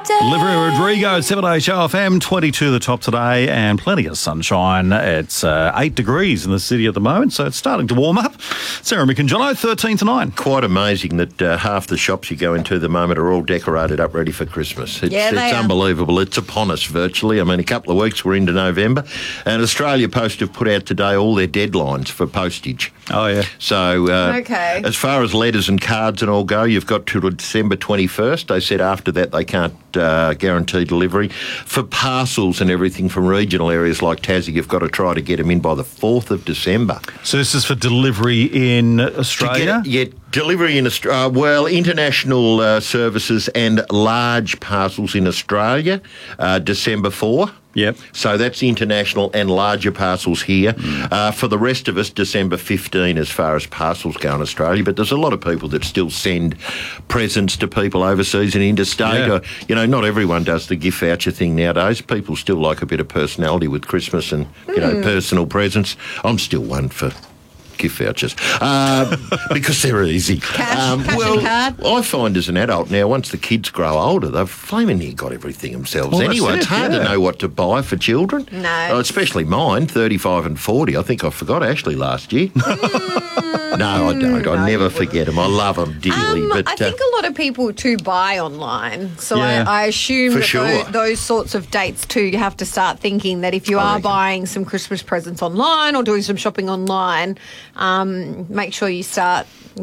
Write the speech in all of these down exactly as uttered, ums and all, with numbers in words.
day. Olivia Rodrigo, seven H O F M, twenty-two the top today, and plenty of sunshine. It's uh, eight degrees in the city at the moment, so it's starting to warm up. Sarah McIngello, thirteen to nine. Quite amazing that uh, half the shops you go into at the moment are all decorated up ready for Christmas. It's, Yeah, they it's are. unbelievable. It's upon us virtually. I mean, a couple of weeks we're into November, and Australia Post have put out today all their deadlines for postage. Oh, yeah. So uh, Okay. as far as letters and cards and all go, you've got to December twenty-first. They said after that they can't uh, guarantee delivery. For parcels and everything from regional areas like Tassie, you've got to try to get them in by the fourth of December. So this is for delivery in Australia? To get, yeah, delivery in Australia. Uh, well, international uh, services and large parcels in Australia, uh, December fourth. Yep. So that's international and larger parcels here. Mm. Uh, for the rest of us, December fifteenth as far as parcels go in Australia. But there's a lot of people that still send presents to people overseas and interstate. Yeah. Or, you know, not everyone does the gift voucher thing nowadays. People still like a bit of personality with Christmas and, you mm. know, personal presents. I'm still one for gift vouchers uh, because they're easy. Cash, cash well, and card. I find as an adult now, once the kids grow older, they've flaming near got everything themselves Well, that's anyway. it, It's hard yeah. to know what to buy for children. No. Uh, especially mine, thirty-five and forty. I think I forgot Ashley last year. No, I don't. I No, never you forget them. I love them dearly. Um, but I think uh, a lot of people too buy online, so Yeah. I, I assume For that sure. those, those sorts of dates too, you have to start thinking that if you I are reckon. buying some Christmas presents online or doing some shopping online, um, make sure you start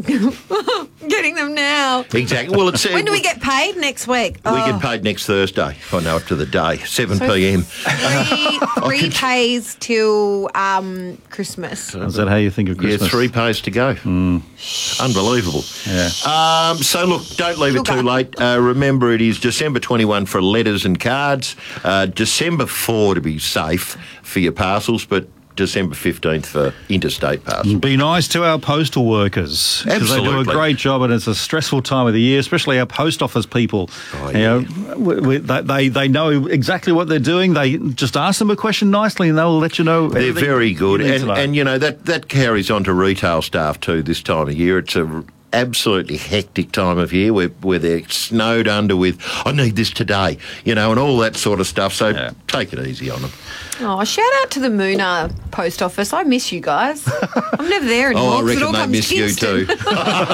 getting them now. exactly. Well, it's uh, When do we get paid? Next week. We Oh. get paid next Thursday. If I know it to the day, seven So p m. Three, three pays till um, Christmas. Is that how you think of Yeah, Christmas? three pays to go. Unbelievable. Yeah. Um, so, look, don't leave it too Sugar. late. Uh, remember, it is December twenty-first for letters and cards, uh, December fourth to be safe for your parcels, but December fifteenth for interstate parcels. Be nice to our postal workers because they do a Absolutely. great job, and it's a stressful time of the year, especially our post office people. Oh, You know, we, we, they, they they know exactly what they're doing. They just ask them a question nicely, and they'll let you know. They're everything very you good. need to And, know. and, you know, that, that carries on to retail staff too this time of year. It's a absolutely hectic time of year where, where they're snowed under with, I need this today, you know, and all that sort of stuff. So Yeah. take it easy on them. Oh, shout out to the Moona post office. I miss you guys. I'm never there anymore. Oh, I 'cause it reckon all they comes miss you Kingston. too.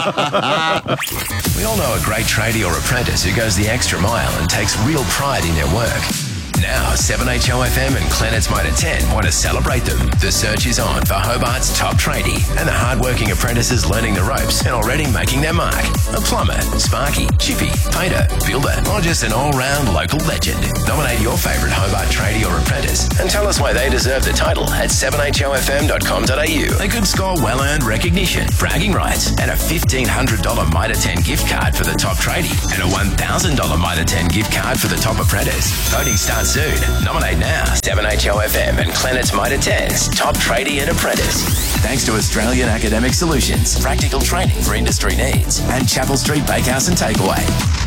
We all know a great tradie or apprentice who goes the extra mile and takes real pride in their work. Now, seven H O F M and Planet's Motor ten want to celebrate them. The search is on for Hobart's top tradie and the hard-working apprentices learning the ropes and already making their mark. A plumber, sparky, chippy, painter, builder, or just an all-round local legend. Nominate your favourite Hobart tradie or apprentice and tell us why they deserve the title at seven h o f m dot com dot a u. They could score well-earned recognition, bragging rights, and a fifteen hundred dollars Mitre ten gift card for the top tradie and a one thousand dollars Mitre ten gift card for the top apprentice. Voting starts soon. Nominate now. seven H O F M and Planet's Mitre ten's top tradie and apprentice. Thanks to Australian Academic Solutions, practical training for industry needs, and Chapel Street Bakehouse and Takeaway.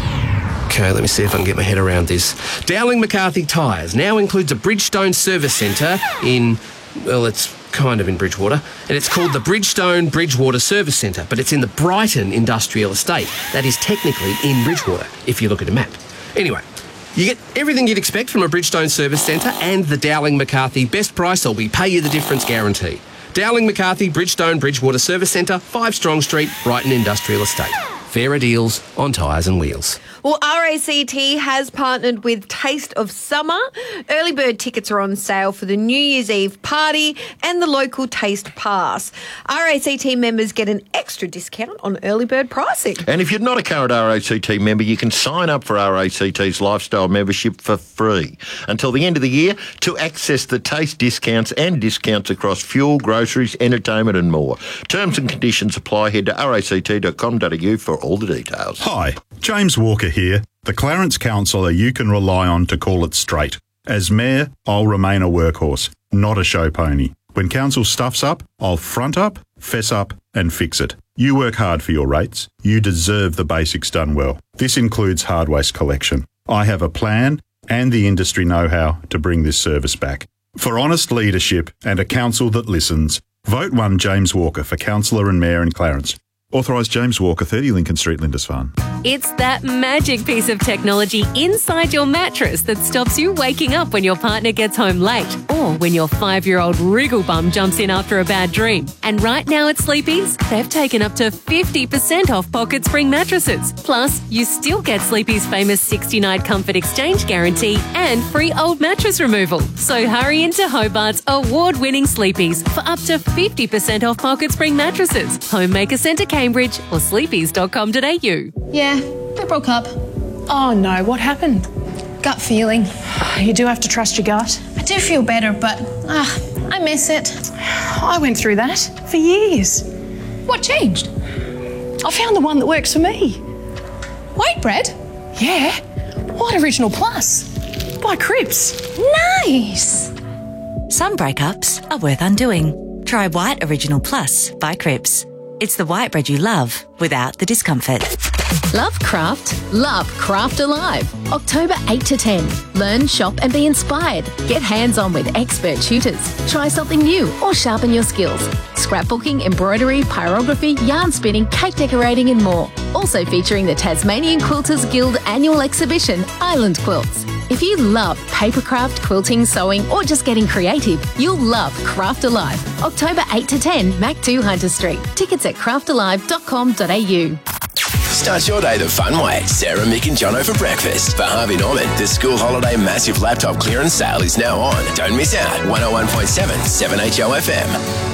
Okay, let me see if I can get my head around this. Dowling McCarthy Tyres now includes a Bridgestone service centre in, well, it's kind of in Bridgewater, and it's called the Bridgestone Bridgewater Service Centre, but it's in the Brighton Industrial Estate. That is technically in Bridgewater, if you look at a map. Anyway, you get everything you'd expect from a Bridgestone service centre and the Dowling McCarthy best price, or we pay you the difference guarantee. Dowling McCarthy Bridgestone Bridgewater Service Centre, five Strong Street, Brighton Industrial Estate. Fairer deals on tyres and wheels. Well, R A C T has partnered with Taste of Summer. Early bird tickets are on sale for the New Year's Eve party and the local Taste Pass. R A C T members get an extra discount on early bird pricing. And if you're not a current R A C T member, you can sign up for R A C T's lifestyle membership for free until the end of the year to access the taste discounts and discounts across fuel, groceries, entertainment and more. Terms and conditions apply. Head to r a c t dot com dot a u for all the details. Hi, James Walker here, the Clarence councillor you can rely on to call it straight. As Mayor, I'll remain a workhorse, not a show pony. When council stuffs up, I'll front up, fess up and fix it. You work hard for your rates. You deserve the basics done well. This includes hard waste collection. I have a plan and the industry know-how to bring this service back. For honest leadership and a council that listens, vote one James Walker for councillor and mayor in Clarence. Authorised James Walker, thirty Lincoln Street, Lindisfarne. It's that magic piece of technology inside your mattress that stops you waking up when your partner gets home late or when your five-year-old wriggle bum jumps in after a bad dream. And right now at Sleepy's, they've taken up to fifty percent off Pocket Spring mattresses. Plus, you still get Sleepy's famous sixty-night comfort exchange guarantee and free old mattress removal. So hurry into Hobart's award-winning Sleepy's for up to fifty percent off Pocket Spring mattresses. Homemaker Centre Cambridge or sleepies dot com dot a u. Yeah, we broke up. Oh no, what happened? Gut feeling. You do have to trust your gut. I do feel better, but ah, I miss it. I went through that for years. What changed? I found the one that works for me. White bread? Yeah, White Original Plus by Cripps. Nice. Some breakups are worth undoing. Try White Original Plus by Cripps. It's the white bread you love without the discomfort. Love craft? Love Craft Alive. October eight to ten. Learn, shop and be inspired. Get hands-on with expert tutors. Try something new or sharpen your skills. Scrapbooking, embroidery, pyrography, yarn spinning, cake decorating and more. Also featuring the Tasmanian Quilters Guild annual exhibition, Island Quilts. If you love papercraft, quilting, sewing or just getting creative, you'll love Craft Alive. October eight to ten, Mac two Hunter Street. Tickets at craft alive dot com dot a u. Start your day the fun way. Sarah, Mick and Jono for breakfast. For Harvey Norman, the school holiday massive laptop clearance sale is now on. Don't miss out. one oh one point seven, seven H O F M.